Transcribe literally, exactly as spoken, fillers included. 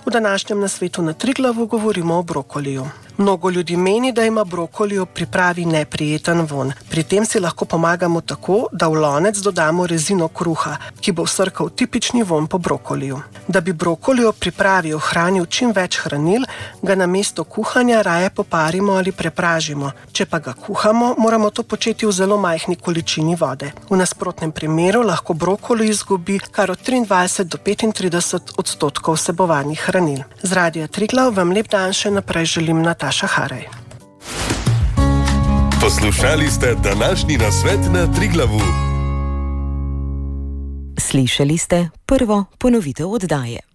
V današnjem nasvetu na Triglavu govorimo o brokoliju. Mnogo ljudi meni, da ima brokoli ob pripravi neprijeten vonj. Pri tem si lahko pomagamo tako, da v lonec dodamo rezino kruha, ki bo vsrkal tipični vonj po brokoliju. Da bi brokoli ob pripravi ohranil čim več hranil, ga namesto kuhanja raje poparimo ali prepražimo. Če pa ga kuhamo, moramo to početi v zelo majhni količini vode. V nasprotnem primeru lahko brokoli izgubi kar od triindvajset do petintrideset odstotkov vsebovanih hranil. Z Radia Triglav vam lep dan še naprej želim Nataša Haraj. Poslušali ste današnji nasvet na Triglavu. Slišali ste prvo ponovitev oddaje.